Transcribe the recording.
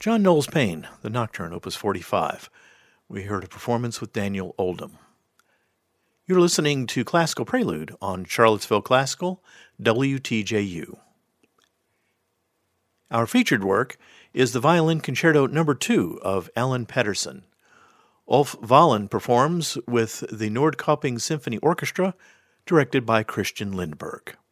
John Knowles Paine, the Nocturne, Opus 45. We heard a performance with Daniel Oldham. You're listening to Classical Prelude on Charlottesville Classical, WTJU. Our featured work is the Violin Concerto No. 2 of Alan Pedersen. Ulf Wahlen performs with the Nordkoping Symphony Orchestra, directed by Christian Lindberg.